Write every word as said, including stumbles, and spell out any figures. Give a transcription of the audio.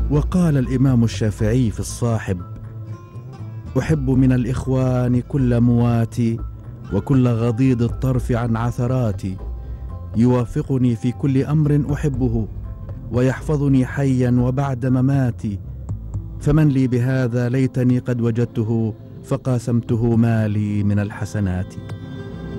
وقال الإمام الشافعي في الصاحب: أحب من الإخوان كل مواتي، وكل غضيض الطرف عن عثراتي، يوافقني في كل أمر أحبه، ويحفظني حيا وبعد مماتي، فمن لي بهذا ليتني قد وجدته، فقاسمته مالي من الحسنات.